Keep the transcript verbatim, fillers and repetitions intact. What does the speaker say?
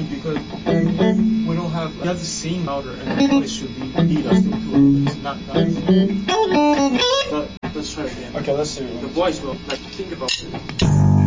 because we don't have, we have the same louder, and the voice should be lead us to it. It's not guys. But let's try again. Okay, let's see. The voice will, like, think about it.